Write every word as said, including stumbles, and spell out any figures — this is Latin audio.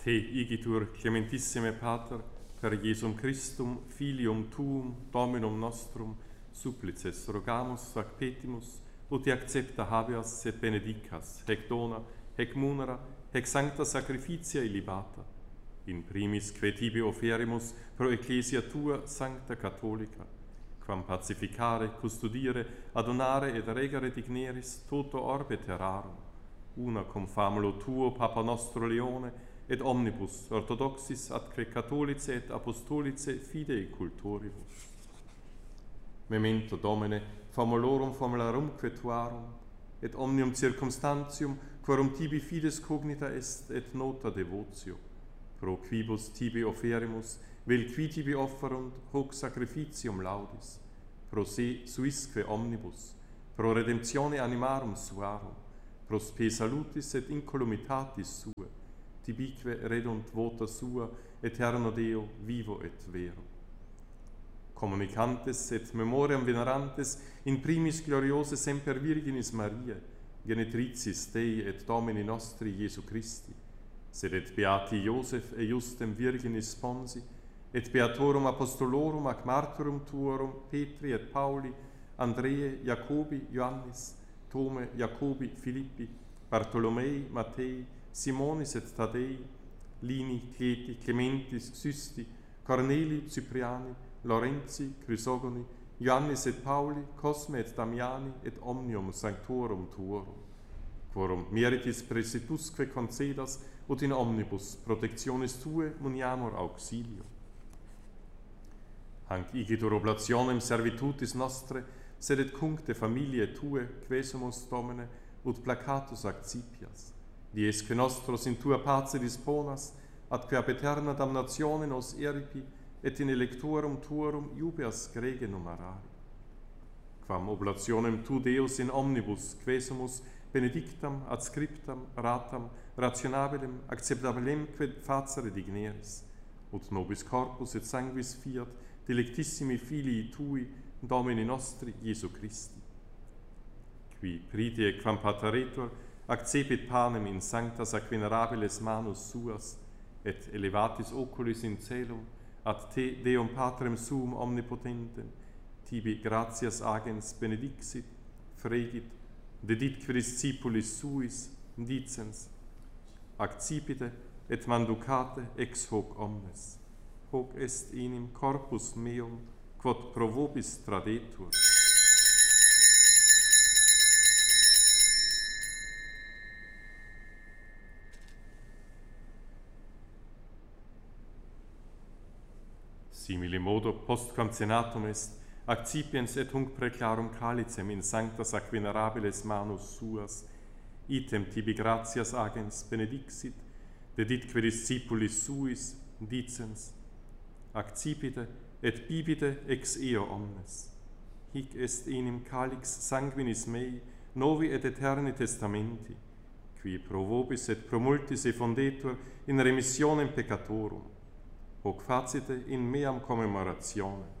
Te igitur clementissime Pater, per Jesum Christum, filium tuum, Dominum nostrum, supplices rogamus ac petimus, ut accepta habeas et benedicas, hec dona, hec munera, hec sancta sacrificia illibata, in primis que tibi oferimus pro ecclesia tua sancta catholica, quam pacificare, custodire, adonare et regere digneris toto orbe terrarum, una cum famulo tuo Papa nostro Leone, et omnibus orthodoxis atque catholice et apostolice fidei cultoribus. Memento Domine, famulorum formularum tuarum, et omnium circumstantium, quorum tibi fides cognita est et nota devotio, pro quibus tibi oferimus, vel qui tibi offerunt hoc sacrificium laudis, pro se suisque omnibus, pro redemptione animarum suarum, pro spe salutis et incolumitatis sue, tibique redunt vota sua, eterno Deo, vivo et vero. Communicantes et memoriam venerantes in primis gloriose semper Virginis Mariae, genetricis Dei et Domini nostri Iesu Christi, sed et beati Iosef e Justem Virginis Sponsi, et beatorum apostolorum ac martyrum tuorum Petri et Pauli, Andreae, Jacobi, Ioannis, Tome, Jacobi, Filippi, Bartolomei, Mattei, Simonis et Tadei, Lini, Cleti, Clementis, Systi, Corneli, Cypriani, Lorenzi, Chrysogoni, Ioannis et Pauli, Cosme et Damiani, et omnium sanctorum tuorum, quorum meritis presitusque concedas, ut in omnibus protectionis tue muniamur auxilio. Hanc igitur oblationem servitutis nostre, sed et cuncte familiae tue, quesumus, Domine, ut placatus accipias, diesque nostros in tua pace disponas, atque ab eterna damnatione nos eripi, et in electorum tuorum iubeas grege numerari. Quam oblationem tu Deus in omnibus, quesumus, benedictam, adscriptam, ratam, rationabilem, acceptabilem quid facere digneris, ut nobis corpus et sanguis fiat, delectissimi filii tui, Domini nostri Iesu Christi. Qui pritie quam pateretur, accepit panem in sanctas ac venerabiles manus suas, et elevatis oculis in celum, ad te Deum Patrem suum omnipotentem, tibi gratias agens benedixit, fregit, dedit quid discipulis suis, dicens, accipite et manducate ex hoc omnes. Hoc est enim corpus meum, quod pro vobis tradetur. Simili modo postquam cenatum est, accipiens et hunc preclarum calicem in sanctas ac venerabiles manus suas, item tibi gratias agens benedixit, dedit quid discipulis suis, dicens, accipite et bibite ex eo omnes. Hic est enim calix sanguinis mei, novi et eterni testamenti, qui pro vobis et pro multis effondetur in remissionem peccatorum, hoc facite in meam commemoratione.